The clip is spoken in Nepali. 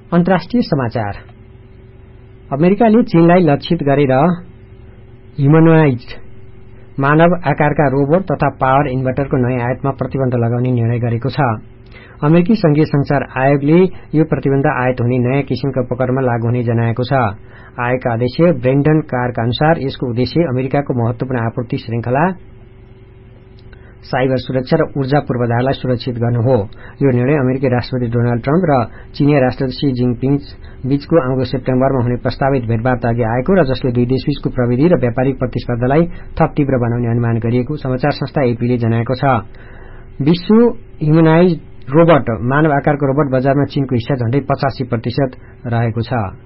अन्तर्राष्ट्रिय समाचार। अमेरिकाले चीनलाई लक्षित गरेर ह्युमनोइड मानव आकारका रोबोट तथा पावर इन्भर्टरको नयाँ आयातमा प्रतिबन्ध लगाउने निर्णय गरेको छ। अमेरिकी संघीय संचार आयोगले यो प्रतिबन्ध आयात हुने नयाँ किसिमका उपकरणमा लागू हुने जनाएको छ। आयोगका अध्यक्ष ब्रेन्डन कारका अनुसार यसको उद्देश्य अमेरिकाको महत्वपूर्ण आपूर्ति श्रृंखला, साइबर सुरक्षा र ऊर्जा पूर्वाधारलाई सुरक्षित गर्नु हो। यो निर्णय अमेरिकी राष्ट्रपति डोनाल्ड ट्रम्प र चीनिया राष्ट्रपति शी जिनपिङ बीचको आउँदो सेप्टेम्बरमा हुने प्रस्तावित भेटवार्ता अघि आएको र जसले दुई देशबीचको प्रविधि र व्यापारिक प्रतिस्पर्धालाई थप तीव्र बनाउने अनुमान गरिएको समाचार संस्था एपीले जनाएको छ। विश्व ह्युमनाइज रोबोट मानव आकारको रोबोट बजारमा चीनको हिस्सा झण्डै 85% रहेको छ।